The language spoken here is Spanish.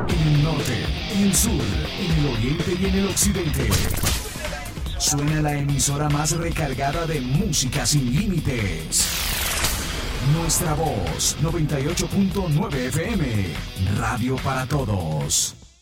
En el norte, en el sur, en el oriente y en el occidente. Suena la emisora más recargada de música sin límites. Nuestra voz, 98.9 FM. Radio para todos.